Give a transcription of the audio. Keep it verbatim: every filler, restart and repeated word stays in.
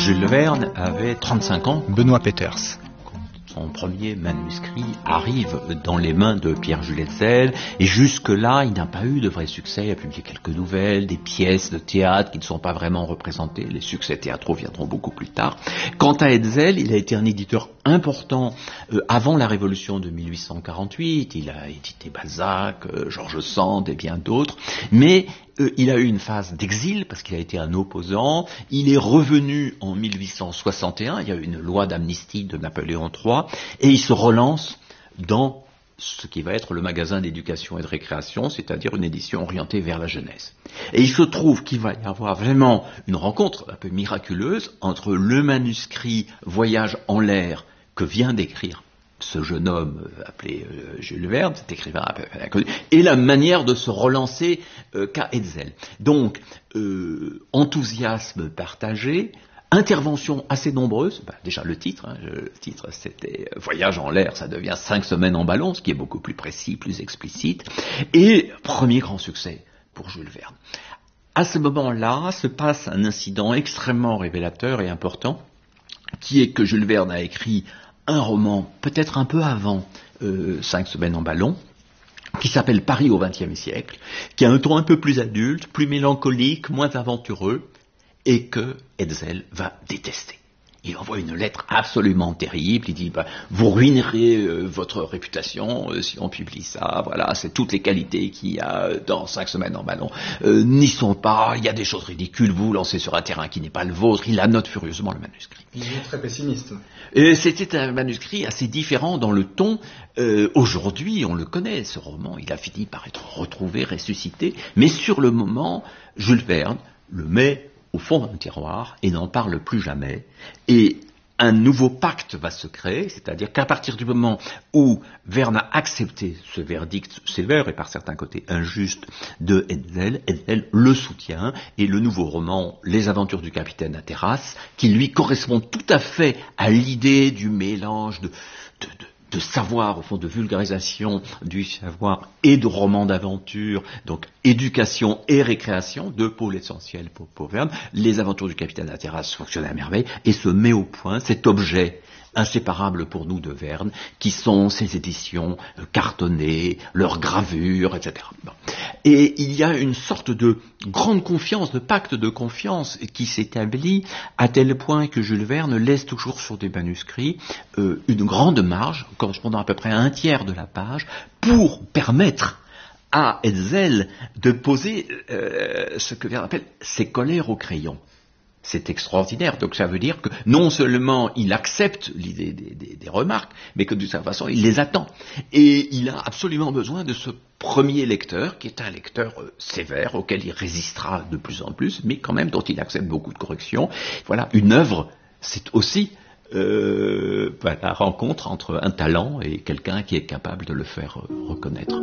Jules Verne avait trente-cinq ans. Benoît Peeters. Son premier manuscrit arrive dans les mains de Pierre-Jules Hetzel, et jusque-là, il n'a pas eu de vrai succès. Il a publié quelques nouvelles, des pièces de théâtre qui ne sont pas vraiment représentées. Les succès théâtraux viendront beaucoup plus tard. Quant à Hetzel, il a été un éditeur important euh, avant la Révolution de mille huit cent quarante-huit. Il a édité Balzac, euh, George Sand et bien d'autres. Mais euh, il a eu une phase d'exil parce qu'il a été un opposant. Il est revenu en mille huit cent soixante et un. Il y a eu une loi d'amnistie de Napoléon trois. Et il se relance dans ce qui va être le magasin d'éducation et de récréation, c'est-à-dire une édition orientée vers la jeunesse. Et il se trouve qu'il va y avoir vraiment une rencontre un peu miraculeuse entre le manuscrit Voyage en l'air que vient d'écrire ce jeune homme appelé euh, Jules Verne, cet écrivain un peu inconnu, et la manière de se relancer euh, qu'a Hetzel. Donc, euh, enthousiasme partagé, interventions assez nombreuses, bah, déjà le titre, hein, le titre c'était Voyage en l'air, ça devient cinq semaines en ballon, ce qui est beaucoup plus précis, plus explicite, et premier grand succès pour Jules Verne. À ce moment-là se passe un incident extrêmement révélateur et important, qui est que Jules Verne a écrit un roman, peut-être un peu avant euh, cinq semaines en ballon, qui s'appelle Paris au vingtième siècle, qui a un ton un peu plus adulte, plus mélancolique, moins aventureux, et que Hetzel va détester. Il envoie une lettre absolument terrible, il dit bah, « Vous ruinerez euh, votre réputation euh, si on publie ça, voilà, c'est toutes les qualités qu'il y a dans cinq semaines en ballon, euh, n'y sont pas, il y a des choses ridicules, vous vous lancez sur un terrain qui n'est pas le vôtre », il annote furieusement le manuscrit. Il est très pessimiste. Et c'était un manuscrit assez différent dans le ton. Euh, aujourd'hui, on le connaît, ce roman, il a fini par être retrouvé, ressuscité, mais sur le moment, Jules Verne le met au fond d'un tiroir et n'en parle plus jamais. Et un nouveau pacte va se créer, c'est-à-dire qu'à partir du moment où Verne a accepté ce verdict sévère et par certains côtés injuste de Hetzel, Hetzel le soutient, et le nouveau roman, Les aventures du capitaine Hatteras, qui lui correspond tout à fait à l'idée du mélange de, de, de de savoir, au fond, de vulgarisation du savoir et de roman d'aventure, donc éducation et récréation, deux pôles essentiels pour, pour Verne. Les aventures du capitaine Hatteras fonctionnent à merveille et se met au point cet objet inséparable pour nous de Verne, qui sont ces éditions cartonnées, leurs gravures, et cetera. Bon. Et il y a une sorte de grande confiance, de pacte de confiance qui s'établit à tel point que Jules Verne laisse toujours sur des manuscrits euh, une grande marge, correspondant à peu près à un tiers de la page, pour permettre à Hetzel de poser euh, ce que Verne appelle ses colères au crayon. C'est extraordinaire, donc ça veut dire que non seulement il accepte l'idée des, des, des remarques, mais que d'une certaine façon il les attend. Et il a absolument besoin de ce premier lecteur, qui est un lecteur euh, sévère, auquel il résistera de plus en plus, mais quand même dont il accepte beaucoup de corrections. Voilà, une œuvre, c'est aussi euh, la rencontre entre un talent et quelqu'un qui est capable de le faire euh, reconnaître.